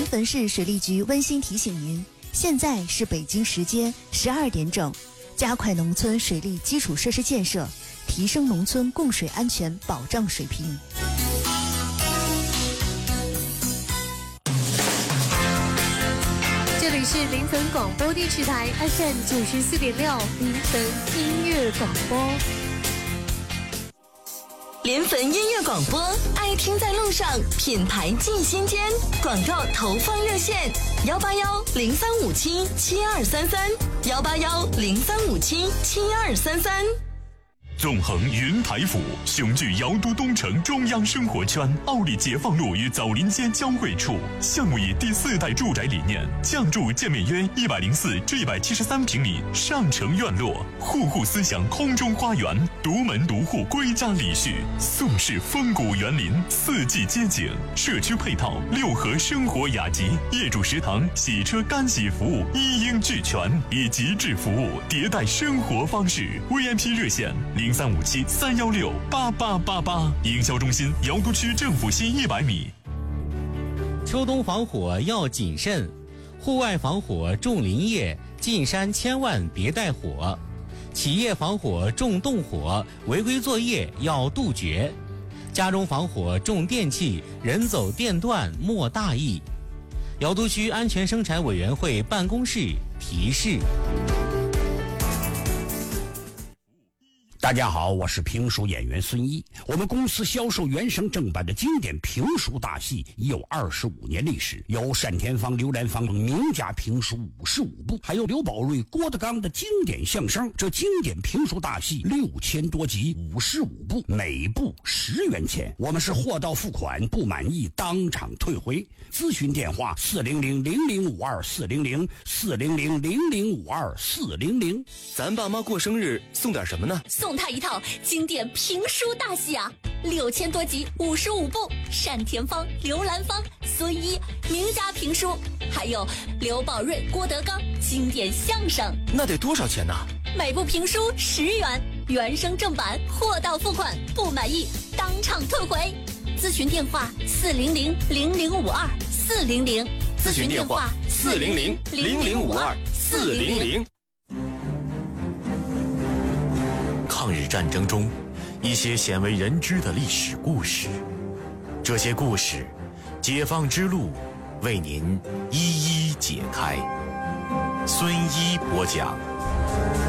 临汾市水利局温馨提醒您，现在是北京时间12点整，加快农村水利基础设施建设，提升农村供水安全保障水平。 这里是临汾广播电视台 FM 94.6临汾音乐广播。 临汾音乐广播，爱听在路上，品牌进心间。广告投放热线：181-0357-7233，181-0357-7233。 纵横云台府，雄踞瑶都东城中央生活圈，奥利解放路与枣林街交汇处。项目以第4代住宅理念，降筑建面约104至173平米上城院落，户户思想空中花园，独门独户归家礼序，宋式风骨园林，4季街景，社区配套6合生活雅集，业主食堂、洗车干洗服务一应俱全，以极致服务迭代生活方式。VIP 热线0357-316-8888，营销中心瑶都区政府西100米。 秋冬防火要谨慎，户外防火重林业，进山千万别带火；企业防火重动火，违规作业要杜绝；家中防火重电器，人走电断莫大意。瑶都区安全生产委员会办公室提示。 大家好，我是评书演员孙一。我们公司销售原声正版的经典评书大戏已有25年历史，有单田芳、刘兰芳名家评书55部，还有刘宝瑞、郭德纲的经典相声。这经典评书大戏6000多集，55部，每部10元钱。我们是货到付款，不满意当场退回。咨询电话400-0052-400，400-0052-400。 咱爸妈过生日送点什么呢？ 送他一套经典评书大戏啊，6000多集，55部，单田芳、刘兰芳、孙一名家评书，还有刘宝瑞、郭德纲经典相声。 那得多少钱呢？ 每部评书10元，原声正版，货到付款，不满意当场退回。咨询电话400-0052-400， 咨询电话400-0052-400。抗日战争中，一些鲜为人知的历史故事，这些故事，解放之路为您一一解开。孙一播讲。